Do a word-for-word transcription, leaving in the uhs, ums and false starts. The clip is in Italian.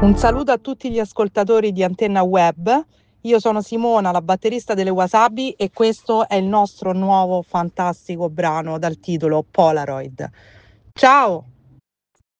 Un saluto a tutti gli ascoltatori di Antenna Web. Io sono Simona, la batterista delle Wasabi, e questo è il nostro nuovo fantastico brano dal titolo Polaroid. Ciao!